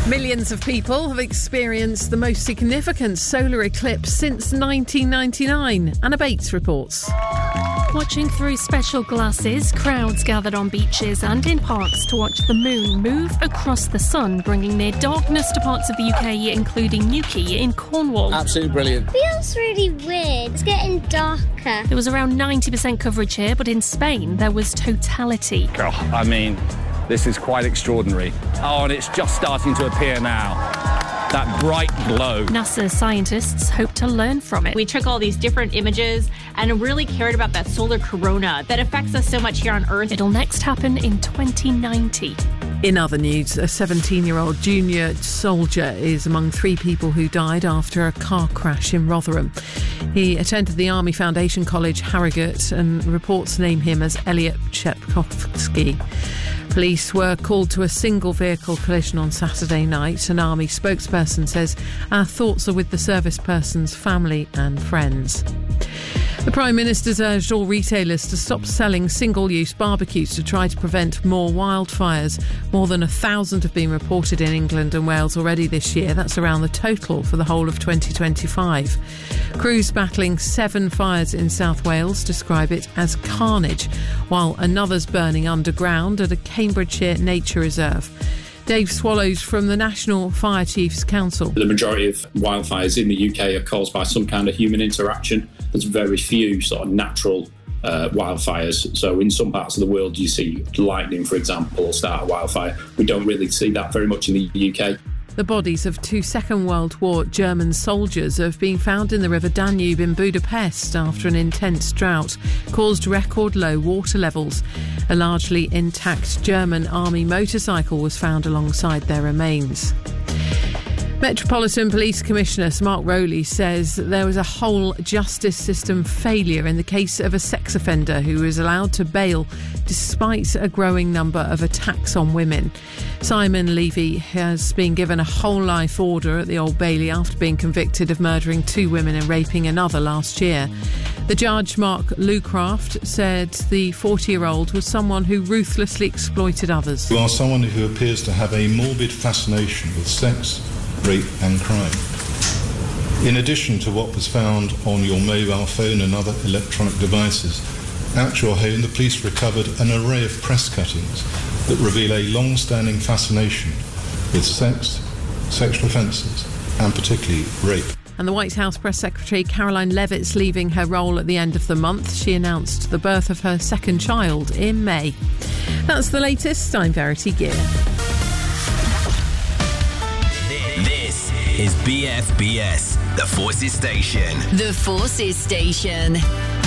Millions of people have experienced the most significant solar eclipse since 1999. Anna Bates reports. Watching through special glasses, crowds gathered on beaches and in parks to watch the moon move across the sun, bringing near darkness to parts of the UK, including Newquay in Cornwall. Absolutely brilliant. Feels really weird. It's getting darker. There was around 90% coverage here, but in Spain there was totality. Oh, I mean, this is quite extraordinary. Oh, and it's just starting to appear now. That bright glow. NASA scientists hope to learn from it. We took all these different images and really cared about that solar corona that affects us so much here on Earth. It'll next happen in 2090. In other news, a 17-year-old junior soldier is among 3 people who died after a car crash in Rotherham. He attended the Army Foundation College, Harrogate, and reports name him as Elliot Chepkovsky. Police were called to a single vehicle collision on Saturday night. An Army spokesperson says, "Our thoughts are with the service person's family and friends." The Prime Minister's urged all retailers to stop selling single-use barbecues to try to prevent more wildfires. More than 1,000 have been reported in England and Wales already this year. That's around the total for the whole of 2025. Crews battling 7 fires in South Wales describe it as carnage, while another's burning underground at a Cambridgeshire nature reserve. Dave Swallows from the National Fire Chiefs Council. The majority of wildfires in the UK are caused by some kind of human interaction. There's very few sort of natural wildfires. So in some parts of the world you see lightning, for example, start a wildfire. We don't really see that very much in the UK. The bodies of 2 Second World War German soldiers have been found in the River Danube in Budapest after an intense drought caused record low water levels. A largely intact German army motorcycle was found alongside their remains. Metropolitan Police Commissioner Mark Rowley says there was a whole justice system failure in the case of a sex offender who was allowed to bail despite a growing number of attacks on women. Simon Levy has been given a whole life order at the Old Bailey after being convicted of murdering 2 women and raping another last year. The judge, Mark Lucraft, said the 40-year-old was someone who ruthlessly exploited others. You are someone who appears to have a morbid fascination with sex, rape and crime. In addition to what was found on your mobile phone and other electronic devices, at your home the police recovered an array of press cuttings that reveal a long-standing fascination with sex, sexual offences and particularly rape. And the White House Press Secretary Caroline Leavitt's leaving her role at the end of the month. She announced the birth of her second child in May. That's the latest. I'm Verity Gear. This is BFBS, the Forces Station. The Forces Station.